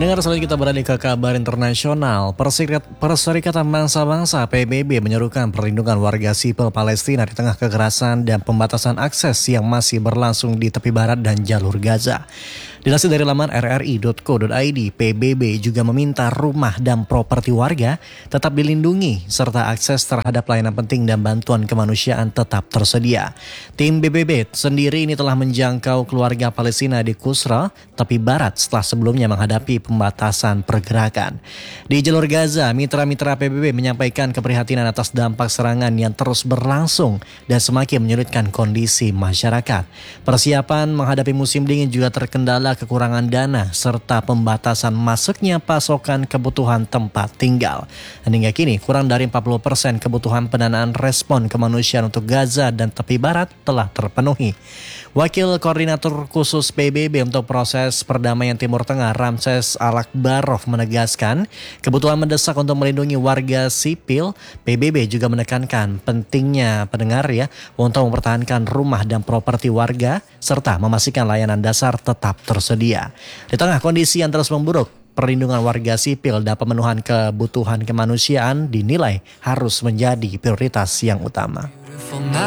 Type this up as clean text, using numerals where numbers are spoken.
Pendengar, selanjutnya kita beralih ke kabar internasional. Perserikatan Bangsa-Bangsa PBB menyerukan perlindungan warga sipil Palestina di tengah kekerasan dan pembatasan akses yang masih berlangsung di tepi barat dan jalur Gaza. Dilansir dari laman rri.co.id, PBB juga meminta rumah dan properti warga tetap dilindungi serta akses terhadap pelayanan penting dan bantuan kemanusiaan tetap tersedia. Tim PBB sendiri ini telah menjangkau keluarga Palestina di Kusra, tepi barat setelah sebelumnya menghadapi pembatasan pergerakan. Di jalur Gaza, mitra-mitra PBB menyampaikan keprihatinan atas dampak serangan yang terus berlangsung dan semakin menyulitkan kondisi masyarakat. Persiapan menghadapi musim dingin juga terkendala kekurangan dana serta pembatasan masuknya pasokan kebutuhan tempat tinggal. Dan hingga kini kurang dari 40% kebutuhan pendanaan respon kemanusiaan untuk Gaza dan tepi barat telah terpenuhi. Wakil Koordinator Khusus PBB untuk proses perdamaian Timur Tengah, Ramses Al-Akbarov, menegaskan kebutuhan mendesak untuk melindungi warga sipil. PBB juga menekankan pentingnya untuk mempertahankan rumah dan properti warga serta memastikan layanan dasar tetap tersedia. Di tengah kondisi yang terus memburuk, perlindungan warga sipil dan pemenuhan kebutuhan kemanusiaan dinilai harus menjadi prioritas yang utama.